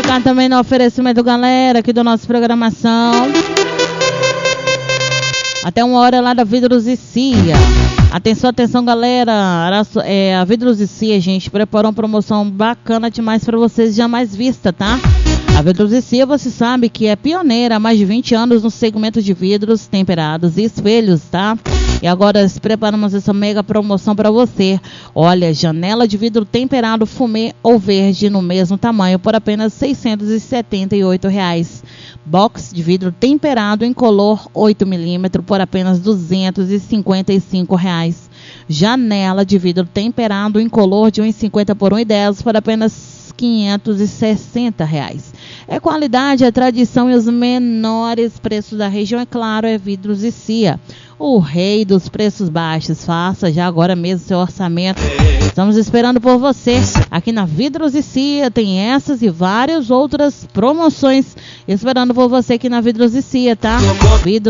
Ficar também no oferecimento, galera, aqui da nossa programação. Até 1h lá da Vidros e Cia. Atenção, atenção, galera. A Vidros e Cia, gente, preparou uma promoção bacana demais para vocês, jamais vista, tá? A Vidros e Cia, você sabe que é pioneira há mais de 20 anos no segmento de vidros temperados e espelhos, tá? E agora preparamos essa mega promoção para você. Olha, janela de vidro temperado fumê ou verde no mesmo tamanho por apenas R$ 678. Box de vidro temperado em color 8mm por apenas R$ 255. Janela de vidro temperado em color de 1,50 por 1,10 por apenas R$ 560. É qualidade, é tradição e os menores preços da região, é claro, é Vidros e Cia. O rei dos preços baixos. Faça já agora mesmo seu orçamento. Estamos esperando por você. Aqui na Vidros e Cia tem essas e várias outras promoções esperando por você aqui na Vidros e Cia, tá? Vidros